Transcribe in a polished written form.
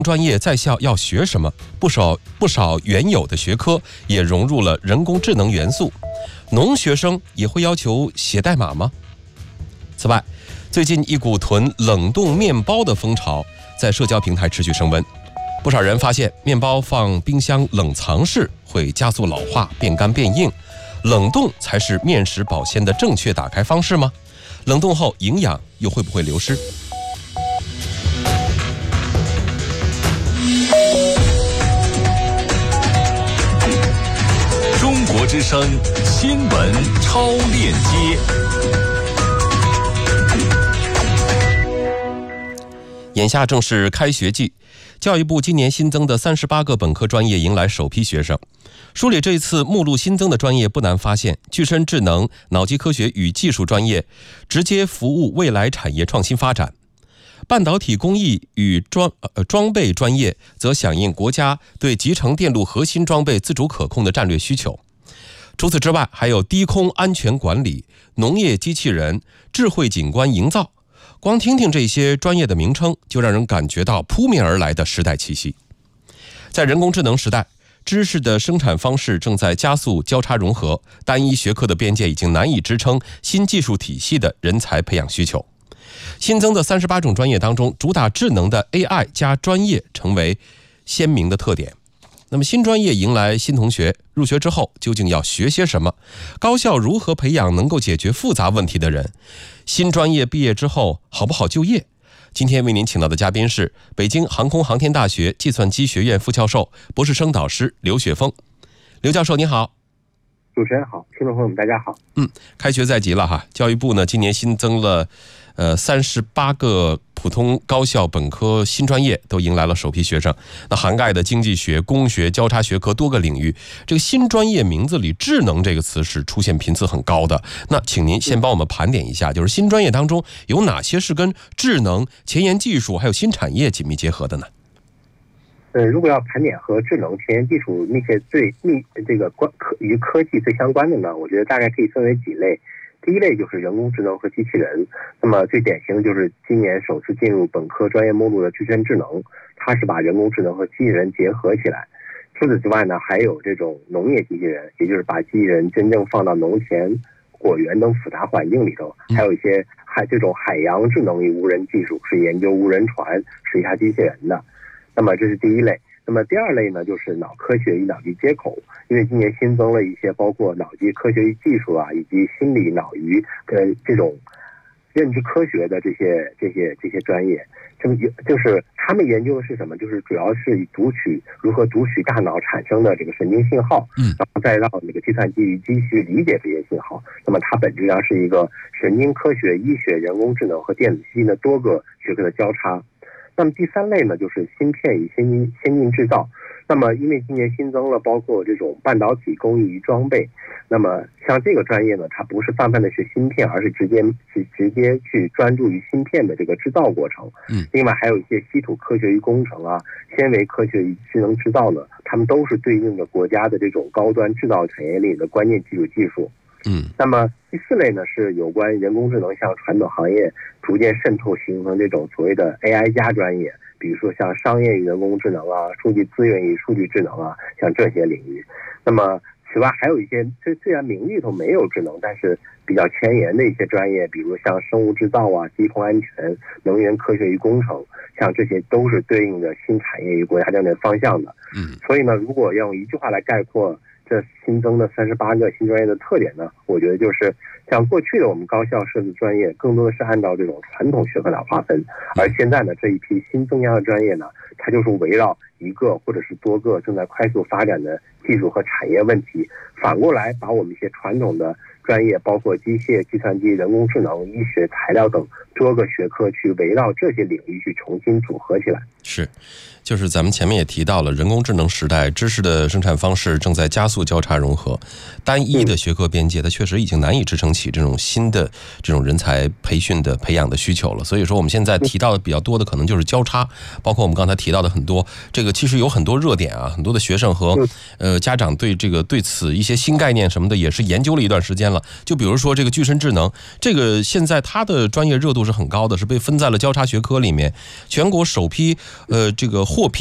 专业在校要学什么，不少原有的学科也融入了人工智能元素。农学生也会要求写代码吗？此外，最近一股囤冷冻面包的风潮在社交平台持续升温，不少人发现面包放冰箱冷藏室会加速老化、变干变硬，冷冻才是面食保鲜的正确打开方式吗？冷冻后营养又会不会流失？ 中国之声新闻超链接。 眼下正是开学季，教育部今年新增的38个本科专业迎来首批学生。梳理这一次目录新增的专业，不难发现，具身智能、脑机科学与技术专业直接服务未来产业创新发展。半导体工艺与装备专业则响应国家对集成电路核心装备自主可控的战略需求。除此之外，还有低空安全管理、农业机器人、智慧景观营造。光听听这些专业的名称，就让人感觉到扑面而来的时代气息。在人工智能时代，知识的生产方式正在加速交叉融合，单一学科的边界已经难以支撑新技术体系的人才培养需求。新增的38种专业当中，主打智能的 AI 加专业成为鲜明的特点。那么新专业迎来新同学，入学之后究竟要学些什么？高校如何培养能够解决复杂问题的人？新专业毕业之后好不好就业？今天为您请到的嘉宾是北京航空航天大学计算机学院副教授、博士生导师刘雪峰。刘教授您好。 主持人好，听众朋友们大家好。 开学在即了哈，教育部呢今年新增了38个普通高校本科新专业都迎来了首批学生，那涵盖的经济学、工学、交叉学科多个领域。这个新专业名字里智能这个词是出现频次很高的，那请您先帮我们盘点一下，就是新专业当中有哪些是跟智能、前沿技术还有新产业紧密结合的呢？ 如果要盘点和智能、前沿技术那些与科技最相关的呢，我觉得大概可以分为几类。第一类就是人工智能和机器人，那么最典型的就是今年首次进入本科专业目录的具身智能，它是把人工智能和机器人结合起来。除此之外呢，还有这种农业机器人，也就是把机器人真正放到农田、果园等复杂环境里头，还有一些这种海洋智能与无人技术，是研究无人船、水下机器人的。那么这是第一类。那么第二类呢，就是脑科学与脑机接口，因为今年新增了一些包括脑机科学与技术以及心理脑与这种认知科学的这些专业。就是他们研究的是什么？就是主要是如何读取大脑产生的这个神经信号，然后再让这个计算机与机器理解这些信号。那么它本质上是一个神经科学、医学、人工智能和电子信息的多个学科的交叉。那么第三类呢，就是芯片与先进制造。那么因为今年新增了包括这种半导体工艺与装备，那么像这个专业呢，它不是泛泛的学芯片，而是直接去专注于芯片的这个制造过程。另外还有一些稀土科学与工程纤维科学与智能制造呢，它们都是对应的国家的这种高端制造产业链的关键基础技术。那么第四类呢，是有关人工智能向传统行业逐渐渗透形成这种所谓的 AI 加专业，比如说像商业与人工智能数据资源与数据智能像这些领域。那么此外还有一些虽然名里头没有智能，但是比较前沿的一些专业，比如像生物制造机控安全、能源科学与工程，像这些都是对应的新产业与国家战略方向的。所以呢，如果要用一句话来概括这新增的38个新专业的特点呢，我觉得就是像过去的我们高校设置专业更多的是按照这种传统学科来划分，而现在呢这一批新增加的专业呢，它就是围绕一个或者是多个正在快速发展的技术和产业问题，反过来把我们一些传统的专业，包括机械、计算机、人工智能、医学、材料等多个学科，去围绕这些领域去重新组合起来。 就是咱们前面也提到了，人工智能时代知识的生产方式正在加速交叉融合，单一的学科边界它确实已经难以支撑起这种新的这种人才培养的需求了。所以说我们现在提到的比较多的可能就是交叉，包括我们刚才提到的很多这个个其实有很多热点啊，很多的学生和家长对此一些新概念什么的也是研究了一段时间了。就比如说这个具身智能，这个现在它的专业热度是很高的，是被分在了交叉学科里面，全国首批这个获批